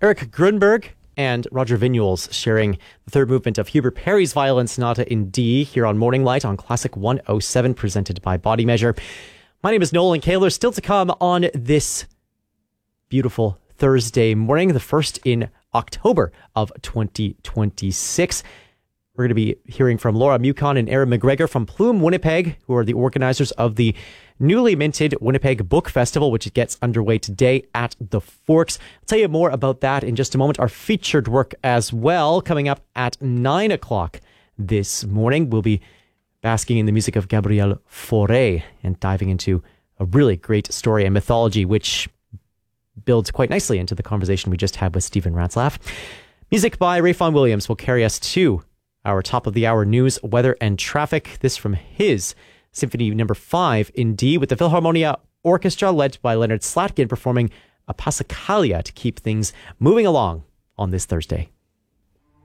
Eric Grunberg and Roger Vignoles sharing the third movement of Hubert Perry's Violin Sonata in D here on Morning Light on Classic 107, presented by Body Measure. My name is Nolan Kaler. Still to come on this beautiful Thursday morning, the first in October of 2026. We're going to be hearing from Laura Mukon and Aaron McGregor from Plume Winnipeg, who are the organizers of the newly minted Winnipeg Book Festival, which gets underway today at the Forks. I'll tell you more about that in just a moment. Our featured work as well, coming up at 9 o'clock this morning. We'll be basking in the music of Gabriel Fauré and diving into a really great story and mythology, which builds quite nicely into the conversation we just had with Stephen Ratzlaff. Music by Rayfon Williams will carry us to our top of the hour news, weather, and traffic. This from his Symphony No. 5 in D, with the Philharmonia Orchestra led by Leonard Slatkin performing a Passacaglia to keep things moving along on this Thursday.